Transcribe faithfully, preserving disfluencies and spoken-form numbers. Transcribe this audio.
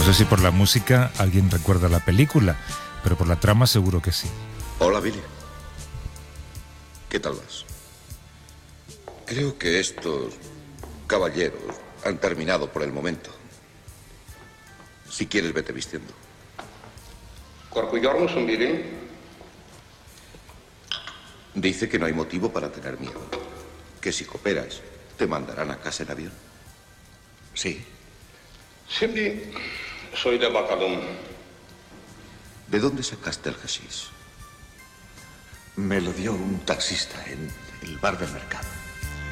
sé si por la música alguien recuerda la película, pero por la trama seguro que sí. Hola, Billy. ¿Qué tal vas? Creo que estos caballeros han terminado por el momento. Si quieres, vete vistiendo. Dice que no hay motivo para tener miedo. Que si cooperas, te mandarán a casa en avión. Sí. Şimdi söyle bakalım. ¿De dónde sacaste el hashish? Me lo dio un taxista en el bar del mercado.